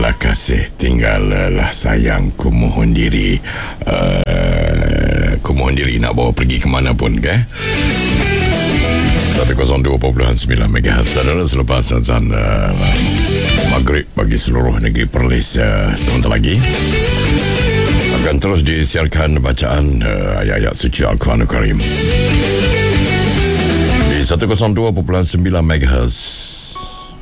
tinggallah kasih, tinggallah sayang. Ku mohon diri nak bawa pergi ke mana pun, ke? 102.9 MHz. Saudara, selepas azan maghrib bagi seluruh negeri Perlis sebentar lagi akan terus disiarkan bacaan ayat-ayat suci Al-Quranul Karim di 102.9 MHz